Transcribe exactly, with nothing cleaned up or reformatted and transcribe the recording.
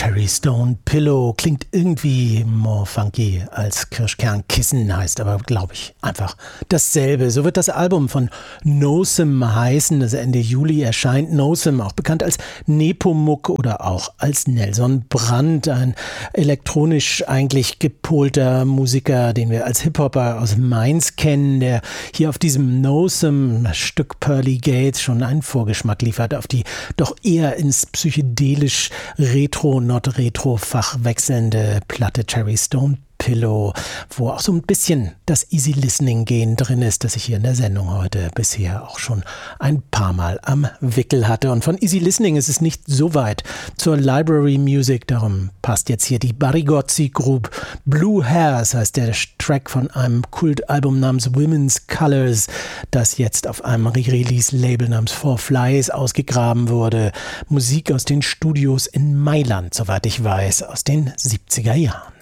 Cherry Stone Pillow klingt irgendwie more funky als Kirschkernkissen, heißt aber, glaube ich, einfach dasselbe. So wird das Album von Nosem heißen, das Ende Juli erscheint. Nosem, auch bekannt als Nepomuk oder auch als Nelson Brandt, ein elektronisch eigentlich gepolter Musiker, den wir als Hip-Hopper aus Mainz kennen, der hier auf diesem Nosem Stück Pearly Gates schon einen Vorgeschmack liefert auf die doch eher ins psychedelisch Retro-Not-Retro-Fach wechselnde Platte Cherry Stone Pillow, wo auch so ein bisschen das Easy-Listening-Gehen drin ist, das ich hier in der Sendung heute bisher auch schon ein paar Mal am Wickel hatte. Und von Easy-Listening ist es nicht so weit zur Library Music, darum passt jetzt hier die Barigozzi Group. Blue Hairs heißt der Track von einem Kultalbum namens Women's Colors, das jetzt auf einem Re-Release-Label namens Four Flies ausgegraben wurde. Musik aus den Studios in Mailand, soweit ich weiß, aus den siebziger Jahren.